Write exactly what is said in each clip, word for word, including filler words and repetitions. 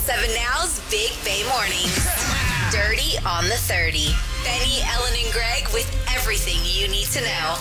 seven Now's Big Bay Mornings. Dirty on the thirty. Benny, Ellen, and Greg with everything you need to know.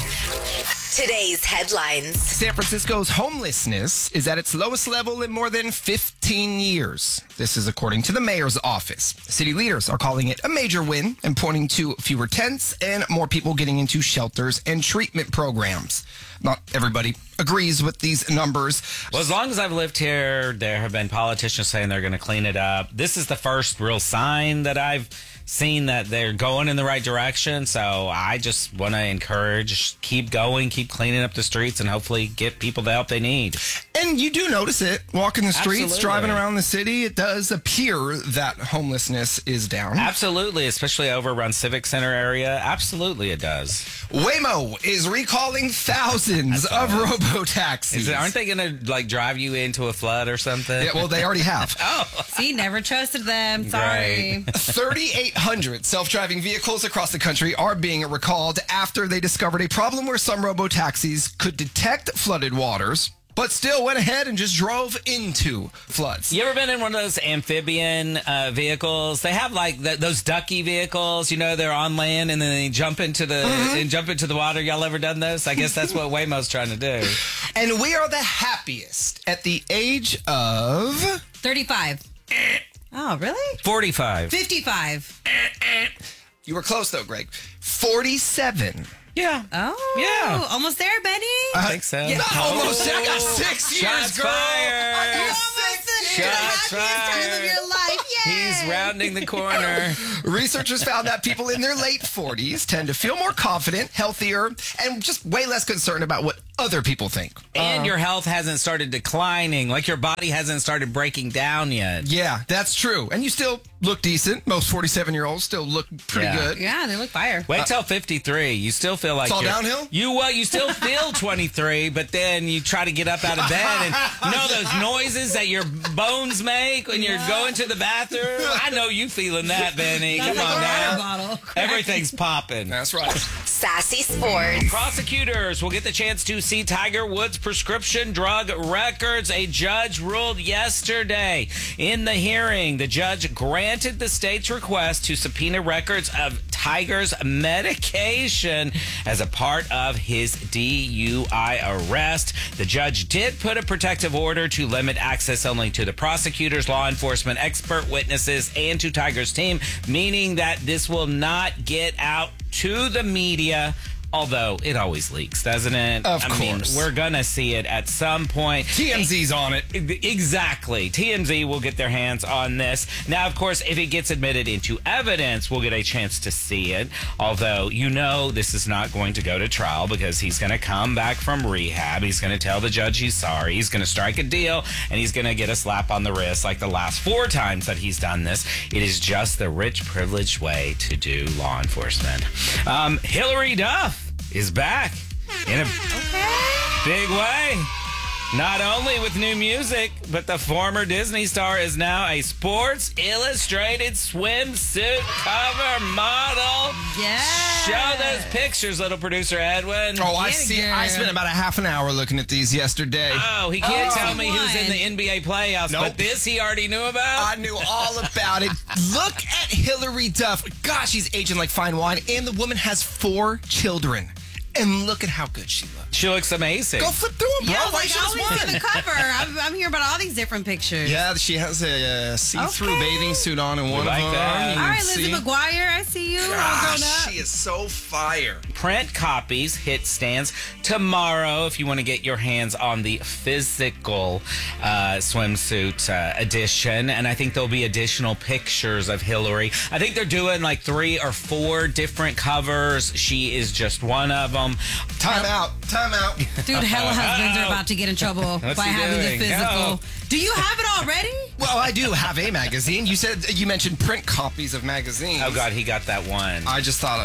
Today's headlines. San Francisco's homelessness is at its lowest level in more than fifteen years. This is according to the mayor's office. City leaders are calling it a major win and pointing to fewer tents and more people getting into shelters and treatment programs. Not everybody agrees with these numbers. Well, as long as I've lived here, there have been politicians saying they're going to clean it up. This is the first real sign that I've seen that they're going in the right direction. So I just want to encourage, keep going, keep cleaning up the streets, and hopefully get people the help they need. And you do notice it walking the streets, Absolutely. driving around the city. It does appear that homelessness is down. Absolutely, especially over around Civic Center area. Absolutely, it does. Waymo is recalling thousands of robo-taxis. Is it, aren't they going to like drive you into a flood or something? Yeah, well, they already have. Oh, See, never trusted them. Sorry. Right. thirty-eight hundred self-driving vehicles across the country are being recalled after they discovered a problem where some robo-taxis could detect flooded waters, but still went ahead and just drove into floods. You ever been in one of those amphibian uh, vehicles? They have like th- those ducky vehicles. You know, they're on land and then they jump into the Mm-hmm. and jump into the water. Y'all ever done those? I guess that's what Waymo's trying to do. And we are the happiest at the age of... thirty-five. Oh, really? Forty-five. fifty-five. You were close, though, Greg. forty-seven. Yeah. Oh. Yeah. Almost there, Benny. I think so. Yeah, almost. I got six years, Shots girl. fired. I got Almost six the years. Shots happiest time of fired. your life. Yay. He's rounding the corner. Researchers found that people in their late forties tend to feel more confident, healthier, and just way less concerned about what other people think. And your health hasn't started declining. Like your body hasn't started breaking down yet. Yeah, that's true. And you still look decent. Most forty-seven-year-olds still look pretty Yeah. good. Yeah, they look fire. Wait till fifty-three. You still feel like It's all you're- downhill? You well, you still feel twenty-three, but then you try to get up out of bed and you know those noises that your bones make when you're going to the bathroom. I know you feeling that, Benny. Come That's like on a water now. bottle. Everything's popping. That's right. Sassy Sports. Prosecutors will get the chance to see Tiger Woods' prescription drug records. A judge ruled yesterday in the hearing. The judge granted the state's request to subpoena records of Tiger's medication as a part of his D U I arrest. The judge did put a protective order to limit access only to the prosecutors, law enforcement, expert witnesses, and to Tiger's team, meaning that this will not get out to the media. Although it always leaks, doesn't it? Of I course. mean, we're going to see it at some point. T M Z's on it. Exactly. T M Z will get their hands on this. Now, of course, if it gets admitted into evidence, we'll get a chance to see it. Although, you know, this is not going to go to trial because he's going to come back from rehab. He's going to tell the judge he's sorry. He's going to strike a deal, and he's going to get a slap on the wrist like the last four times that he's done this. It is just the rich, privileged way to do law enforcement. Um, Hillary Duff is back in a big way. Not only with new music, but the former Disney star is now a Sports Illustrated swimsuit cover model. Yeah. Show those pictures, little producer Edwin. Oh, I Get it, see. girl. I spent about a half an hour looking at these yesterday. Oh, he can't Oh, tell me he who's in won. the N B A playoffs, Nope. but this he already knew about? I knew all about it. Look at Hillary Duff. Gosh, she's aging like fine wine. And the woman has four children. And look at how good she looks. She looks amazing. Go flip through them, bro. Yeah, I was Why like, she I just always see won? the cover. I'm, I'm hearing about all these different pictures. Yeah, she has a uh, see-through Okay. bathing suit on in one like of them. that. You All right, can Lizzie see. McGuire, I see you. All grown Gosh, up. she is so fire. Print copies hit stands tomorrow if you want to get your hands on the physical uh, swimsuit uh, edition. And I think there'll be additional pictures of Hillary. I think they're doing like three or four different covers. She is just one of them. Time out. Time out. Dude, hella husbands are about to get in trouble What's by he having doing? the physical. Go. Do you have it already? Well, I do have a magazine. You said you mentioned print copies of magazines. Oh, God, he got that one. I just thought I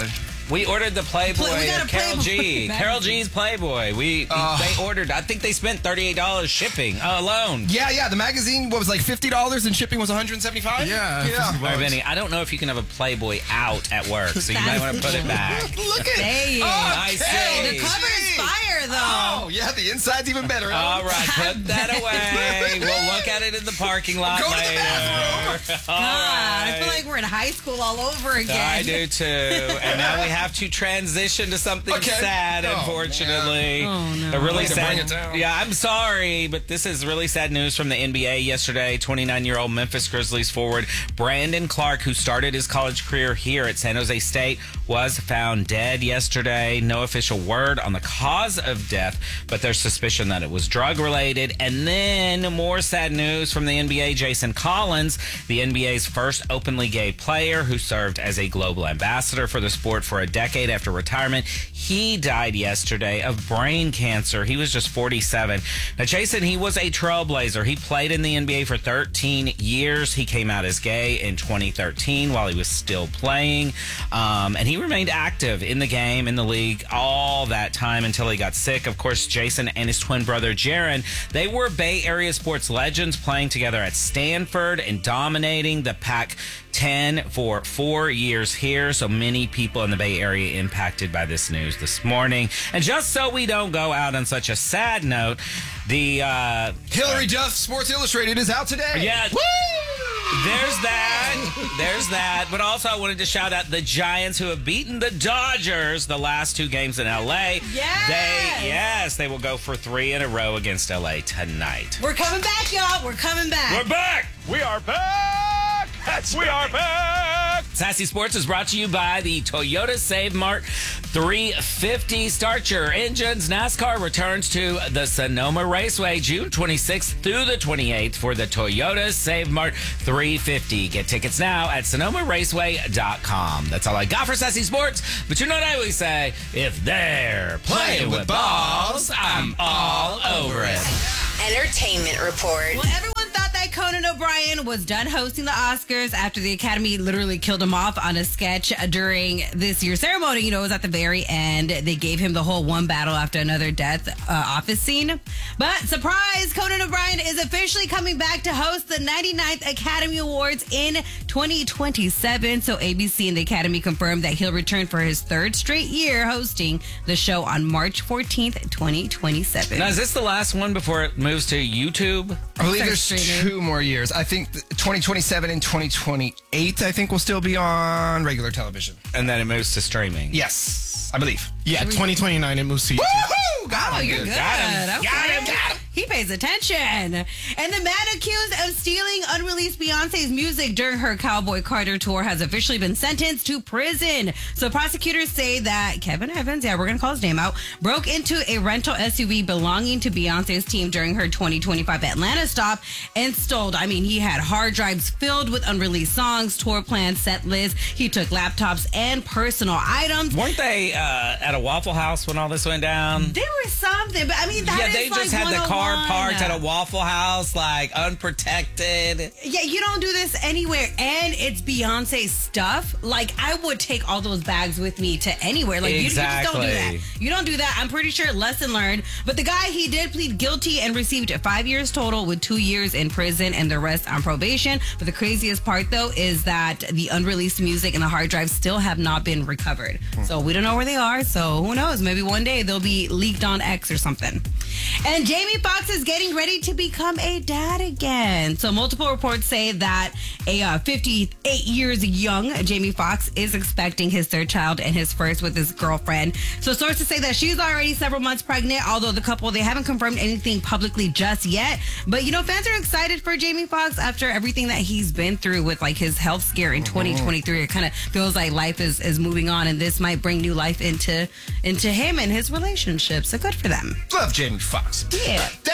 We ordered the Playboy We got of a Carol G. Playboy Carol magazine. G's Playboy. We Oh. they ordered. I think they spent thirty-eight dollars shipping alone. Yeah, yeah. The magazine, what was like fifty dollars and shipping was one hundred seventy-five dollars? Yeah, Yeah. fifty All right, Benny, I don't know if you can have a Playboy out at work, so you might That's want to put it back. Look at Hey. I Okay. see. The cover is fire, though. Oh, yeah, the inside's even better. All right, put that away. We'll look at it in the parking lot Go to the later. bathroom. All God, I right. feel like we're in high school all over again. I do too. And now we have to transition to something Okay. sad, Oh, unfortunately. Oh, no. A really Way to sad. bring it down. Yeah, I'm sorry, but this is really sad news from the N B A yesterday. twenty-nine-year-old Memphis Grizzlies forward Brandon Clark, who started his college career here at San Jose State, was found dead yesterday. No official word on the cause of death, but there's suspicion that it was drug-related. And then more sad news from the N B A. Jason Collins, the N B A's first openly gay player who served as a global ambassador for the sport for a decade after retirement. He died yesterday of brain cancer. He was just forty-seven. Now, Jason, he was a trailblazer. He played in the N B A for thirteen years. He came out as gay in twenty thirteen while he was still playing. Um, and he remained active in the game, in the league, all that time until he got sick. Of course, Jason and his twin brother, Jaron, they were Bay Area sports legends, playing together at Stanford and dominating the Pac ten for four years here. So many people in the Bay Area impacted by this news this morning. And just so we don't go out on such a sad note, the uh, Hillary Duff Sports Illustrated is out today. Yeah. Woo! There's that. There's that. But also, I wanted to shout out the Giants, who have beaten the Dodgers the last two games in L A. Yes. They, yes, they will go for three in a row against L A tonight. We're coming back, y'all. We're coming back. We're back. We are back. That's we are back. Sassy Sports is brought to you by the Toyota Save Mart three fifty. Start your engines. NASCAR returns to the Sonoma Raceway June twenty-sixth through the twenty-eighth for the Toyota Save Mart three fifty. Get tickets now at sonoma raceway dot com. That's all I got for Sassy Sports. But you know what I always say? If they're playing with balls, I'm all over it. Entertainment Report. Well, everyone thought that Conan O'Brien was done hosting the Oscars after the Academy literally killed him off on a sketch during this year's ceremony. You know, it was at the very end. They gave him the whole one battle after another death uh, office scene. But surprise, Conan O'Brien is officially coming back to host the ninety-ninth Academy Awards in twenty twenty-seven. So A B C and the Academy confirmed that he'll return for his third straight year hosting the show on March fourteenth, twenty twenty-seven. Now, is this the last one before it moves to YouTube? I believe Start there's streaming. two more years. I think th- twenty twenty-seven and twenty twenty-eight, I think, will still be on regular television. And then it moves to streaming. Yes, I believe. Yeah, twenty twenty-nine it moves to YouTube. Woohoo! Got Oh, him. you're good. Got him. Okay. Got him. Got him. He pays attention. And the man accused of stealing unreleased Beyonce's music during her Cowboy Carter tour has officially been sentenced to prison. So prosecutors say that Kevin Evans, yeah, we're going to call his name out, broke into a rental S U V belonging to Beyonce's team during her twenty twenty-five Atlanta stop and stole. I mean, he had hard drives filled with unreleased songs, tour plans, set lists. He took laptops and personal items. Weren't they uh, at a Waffle House when all this went down? There was something, but I mean, that yeah, is they just like had the car one oh one. parked at a Waffle House, like unprotected. Yeah, you don't do this anywhere, and it's Beyonce stuff. Like, I would take all those bags with me to anywhere. Like, you, you just don't do Exactly. that. You don't do that. I'm pretty sure lesson learned. But the guy, he did plead guilty and received five years total with two years in prison and the rest on probation. But the craziest part, though, is that the unreleased music and the hard drives still have not been recovered. So we don't know where they are. So who knows? Maybe one day they'll be leaked on X or something. And Jamie Foxx is getting ready to become a dad again. So multiple reports say that a uh, fifty-eight years young Jamie Foxx is expecting his third child and his first with his girlfriend. So sources say that she's already several months pregnant, although the couple, they haven't confirmed anything publicly just yet. But, you know, fans are excited for Jamie Foxx after everything that he's been through with, like, his health scare in twenty twenty-three. It kind of feels like life is, is moving on, and this might bring new life into, into him and his relationship. So good for them. Love Jamie Foxx. Yeah. That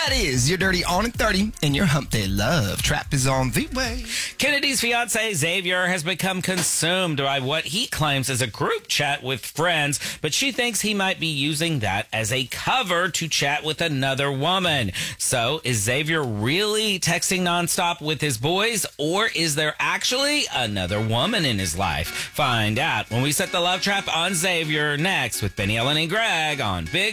That is your Dirty On at thirty, and your Hump Day Love Trap is on the way. Kennedy's fiance Xavier has become consumed by what he claims is a group chat with friends, but she thinks he might be using that as a cover to chat with another woman. So is Xavier really texting nonstop with his boys, or is there actually another woman in his life? Find out when we set the love trap on Xavier next with Benny, Ellen, and Greg on Big